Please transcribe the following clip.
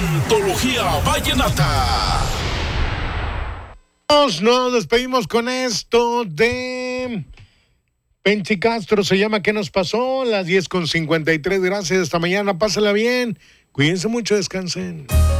Antología Vallenata. Nos despedimos con esto de Penchi Castro, se llama ¿Qué nos pasó? Las 10:53. Gracias, hasta mañana, pásala bien. Cuídense mucho, descansen.